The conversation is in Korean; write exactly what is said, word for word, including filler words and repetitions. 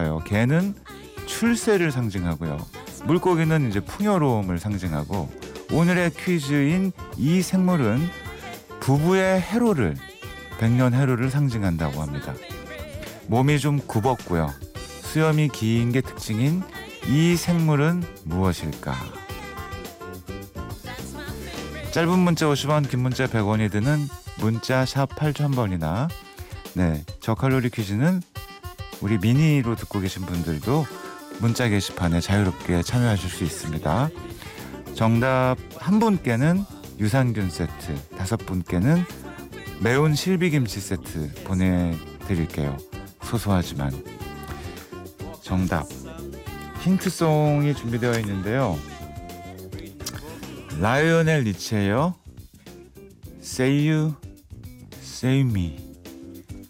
거예요. 개는 출세를 상징하고요. 물고기는 이제 풍요로움을 상징하고, 오늘의 퀴즈인 이 생물은 부부의 해로를, 백년 해로를 상징한다고 합니다. 몸이 좀 굽었고요. 수염이 긴 게 특징인 이 생물은 무엇일까? 짧은 문자 오십 원, 긴 문자 백 원이 드는 문자 샵 팔천 번이나, 네, 저칼로리 퀴즈는 우리 미니로 듣고 계신 분들도 문자 게시판에 자유롭게 참여하실 수 있습니다. 정답 한 분께는 유산균 세트, 다섯 분께는 매운 실비김치 세트 보내드릴게요. 소소하지만. 정답 힌트송이 준비되어 있는데요. 라이오넬 리치예요. Say You, Say Me.